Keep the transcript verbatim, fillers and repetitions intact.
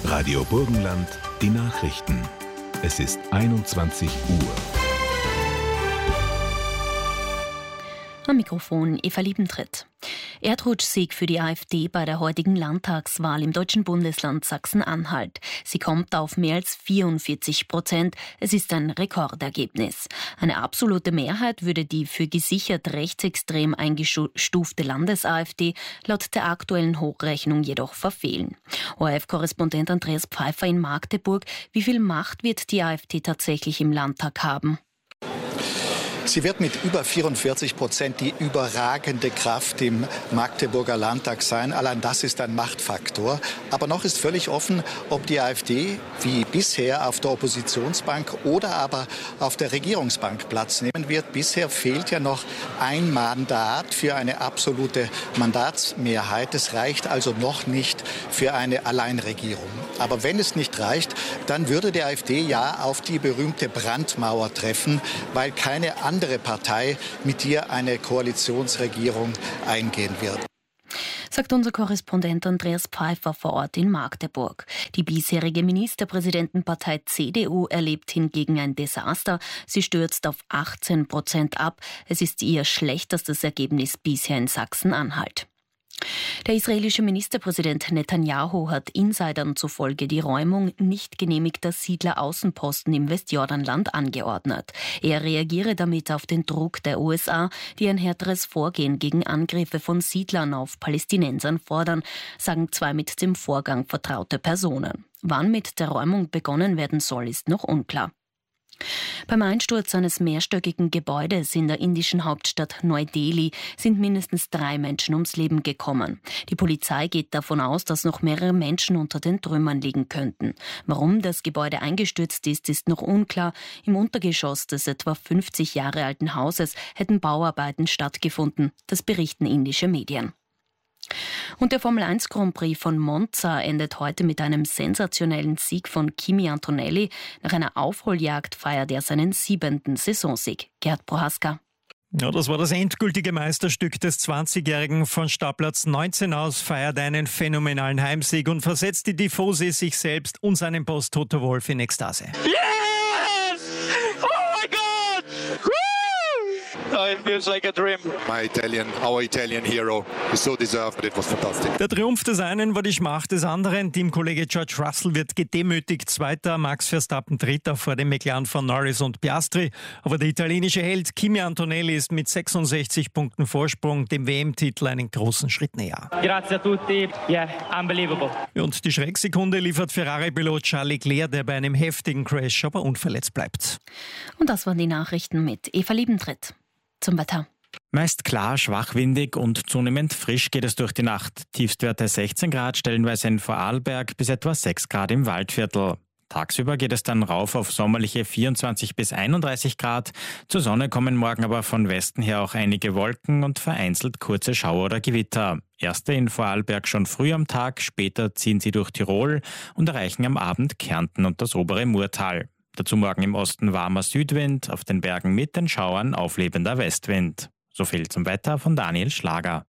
Radio Burgenland, die Nachrichten. Es ist einundzwanzig Uhr. Am Mikrofon Eva Liebentritt. Erdrutschsieg für die AfD bei der heutigen Landtagswahl im deutschen Bundesland Sachsen-Anhalt. Sie kommt auf mehr als vierundvierzig Prozent. Es ist ein Rekordergebnis. Eine absolute Mehrheit würde die für gesichert rechtsextrem eingestufte Landes-AfD laut der aktuellen Hochrechnung jedoch verfehlen. O R F-Korrespondent Andreas Pfeiffer in Magdeburg. Wie viel Macht wird die AfD tatsächlich im Landtag haben? Sie wird mit über vierundvierzig Prozent die überragende Kraft im Magdeburger Landtag sein. Allein das ist ein Machtfaktor. Aber noch ist völlig offen, ob die AfD wie bisher auf der Oppositionsbank oder aber auf der Regierungsbank Platz nehmen wird. Bisher fehlt ja noch ein Mandat für eine absolute Mandatsmehrheit. Das reicht also noch nicht für eine Alleinregierung. Aber wenn es nicht reicht, dann würde die AfD ja auf die berühmte Brandmauer treffen, weil keine andere andere Partei mit ihr eine Koalitionsregierung eingehen wird. Sagt unser Korrespondent Andreas Pfeiffer vor Ort in Magdeburg. Die bisherige Ministerpräsidentenpartei C D U erlebt hingegen ein Desaster. Sie stürzt auf achtzehn Prozent ab. Es ist ihr schlechtestes Ergebnis bisher in Sachsen-Anhalt. Der israelische Ministerpräsident Netanyahu hat Insidern zufolge die Räumung nicht genehmigter Siedleraußenposten im Westjordanland angeordnet. Er reagiere damit auf den Druck der U S A, die ein härteres Vorgehen gegen Angriffe von Siedlern auf Palästinensern fordern, sagen zwei mit dem Vorgang vertraute Personen. Wann mit der Räumung begonnen werden soll, ist noch unklar. Beim Einsturz eines mehrstöckigen Gebäudes in der indischen Hauptstadt Neu-Delhi sind mindestens drei Menschen ums Leben gekommen. Die Polizei geht davon aus, dass noch mehrere Menschen unter den Trümmern liegen könnten. Warum das Gebäude eingestürzt ist, ist noch unklar. Im Untergeschoss des etwa fünfzig Jahre alten Hauses hätten Bauarbeiten stattgefunden. Das berichten indische Medien. Und der Formel eins Grand Prix von Monza endet heute mit einem sensationellen Sieg von Kimi Antonelli. Nach einer Aufholjagd feiert er seinen siebenten Saisonsieg. Gerhard Prohaska. Ja, das war das endgültige Meisterstück des zwanzigjährigen. Von Startplatz neunzehn aus feiert einen phänomenalen Heimsieg und versetzt die Tifosi, sich selbst und seinen Boss Toto Wolff in Ekstase. Yes! Oh my God! Woo! Oh, it feels like a dream. My Italian, our Italian hero, is so deserved, but it was fantastic. Der Triumph des einen war die Schmach des anderen. Teamkollege George Russell wird gedemütigt. Zweiter, Max Verstappen Dritter vor dem McLaren von Norris und Piastri. Aber der italienische Held Kimi Antonelli ist mit sechsundsechzig Punkten Vorsprung dem W M-Titel einen großen Schritt näher. Grazie a tutti. Yeah, unbelievable. Und die Schrecksekunde liefert Ferrari-Pilot Charles Leclerc, der bei einem heftigen Crash aber unverletzt bleibt. Und das waren die Nachrichten mit Eva Liebentritt. Zum Wetter. Meist klar, schwachwindig und zunehmend frisch geht es durch die Nacht. Tiefstwerte sechzehn Grad, stellenweise in Vorarlberg bis etwa sechs Grad im Waldviertel. Tagsüber geht es dann rauf auf sommerliche vierundzwanzig bis einunddreißig Grad. Zur Sonne kommen morgen aber von Westen her auch einige Wolken und vereinzelt kurze Schauer oder Gewitter. Erste in Vorarlberg schon früh am Tag, später ziehen sie durch Tirol und erreichen am Abend Kärnten und das obere Murtal. Dazu morgen im Osten warmer Südwind, auf den Bergen mit den Schauern auflebender Westwind. So viel zum Wetter von Daniel Schlager.